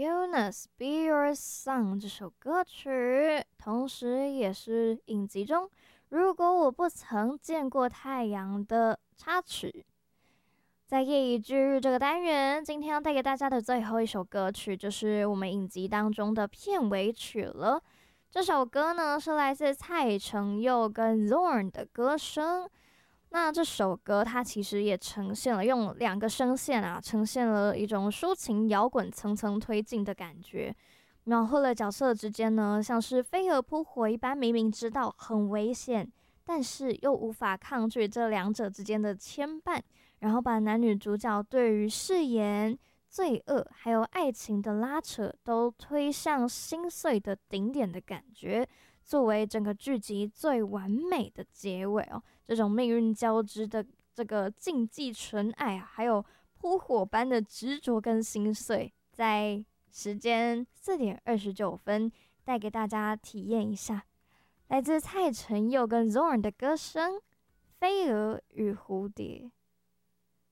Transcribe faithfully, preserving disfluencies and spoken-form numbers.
Eunice Be Your Song 这首歌曲，同时也是影集中如果我不曾见过太阳的插曲。在夜以继日这个单元，今天要带给大家的最后一首歌曲，就是我们影集当中的片尾曲了。这首歌呢是来自蔡成佑跟 Zorn 的歌声。那这首歌它其实也呈现了用两个声线啊，呈现了一种抒情摇滚层层推进的感觉，描绘了角色之间呢像是飞蛾扑火一般，明明知道很危险，但是又无法抗拒这两者之间的牵绊，然后把男女主角对于誓言、罪恶还有爱情的拉扯都推向心碎的顶点的感觉，作为整个剧集最完美的结尾哦。这种命运交织的这个禁忌纯爱啊，还有扑火般的执着跟心碎，在时间四点二十九分带给大家体验一下。来自蔡成佑跟 Zorn 的歌声《飞蛾与蝴蝶》。